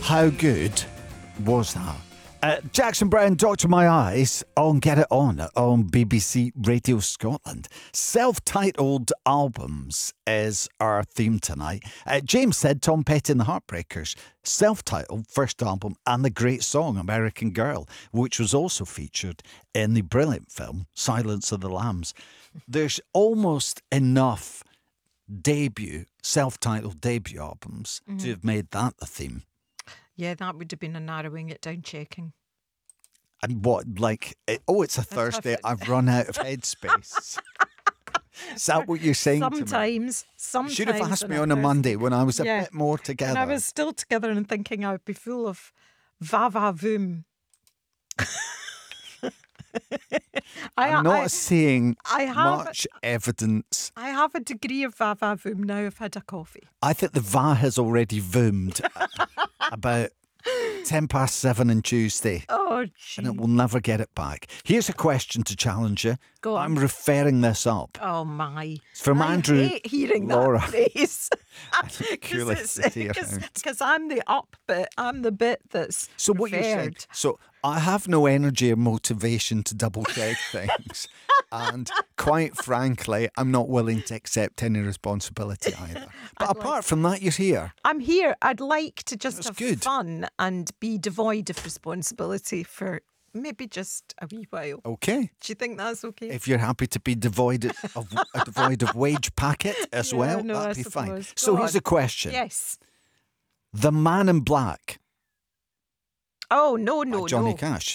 How good was that? Jackson Browne, Doctor My Eyes on Get It On BBC Radio Scotland. Self-titled albums is our theme tonight. James said Tom Petty and the Heartbreakers, self-titled first album, and the great song American Girl, which was also featured in the brilliant film Silence of the Lambs. There's almost enough self-titled debut albums to have made that the theme. Yeah, that would have been a narrowing it down checking. And what, it's a Thursday, I've run out of headspace. Is that what you're saying to me? Sometimes. You should have asked me on a Monday when I was a bit more together. And I was still together and thinking I would be full of va-va-voom. I'm not seeing much evidence. I have a degree of va-va-voom now. I've had a coffee. I think the va has already voomed about 7:10 on Tuesday. Oh, gee. And it will never get it back. Here's a question to challenge you. Go on. I'm referring this up. Oh, my. It's from Andrew. I hate hearing Laura. that phrase. Because I'm the up bit. I'm the bit that's So what you're saying, preferred. so I have no energy or motivation to double check things. And quite frankly, I'm not willing to accept any responsibility either. But apart from that, you're here. I'm here. I'd like to just That's have good. fun and be devoid of responsibility for maybe just a wee while. Okay. Do you think that's okay? If you're happy to be devoid of wage packet as Yeah, well, no, that'd I be fine. suppose. So Go here's on. a question. Yes. The Man in Black Oh, no, by Johnny no. Cash.